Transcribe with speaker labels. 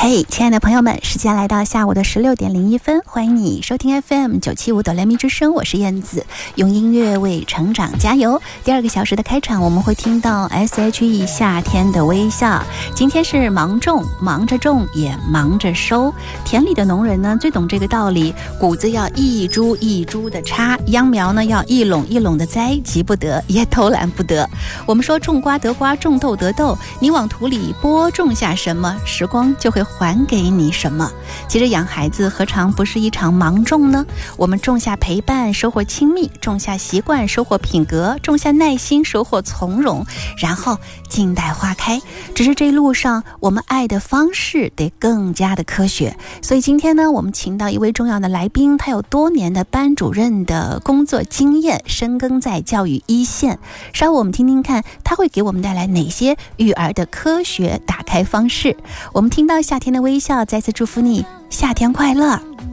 Speaker 1: 嘿，亲爱的朋友们，时间来到下午的16:01，欢迎你收听 FM 975的雷鸣之声，我是燕子，用音乐为成长加油。第2个小时的开场，我们会听到 SHE 夏天的微笑。今天是忙种，忙着种也忙着收。田里的农人呢，最懂这个道理，谷子要一株一株的插，秧苗呢要一垄一垄的栽，急不得也偷懒不得。我们说种瓜得瓜，种豆得豆，你往土里播种下什么，时光就会还给你什么。其实养孩子何尝不是一场芒种呢？我们种下陪伴，收获亲密；种下习惯，收获品格；种下耐心，收获从容，然后静待花开。只是这一路上我们爱的方式得更加的科学。所以今天呢，我们请到一位重要的来宾，他有多年的班主任的工作经验，深耕在教育一线。稍后我们听听看他会给我们带来哪些育儿的科学打开方式。我们听到夏天的微笑，再次祝福你夏天快乐。